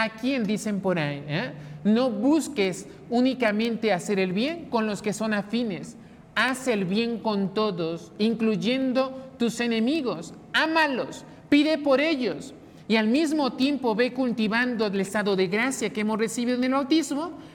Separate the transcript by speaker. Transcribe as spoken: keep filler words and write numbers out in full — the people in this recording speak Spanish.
Speaker 1: a quién, dicen por ahí, ¿eh? No busques únicamente hacer el bien con los que son afines. Haz el bien con todos, incluyendo tus enemigos. Ámalos, pide por ellos y al mismo tiempo ve cultivando el estado de gracia que hemos recibido en el bautismo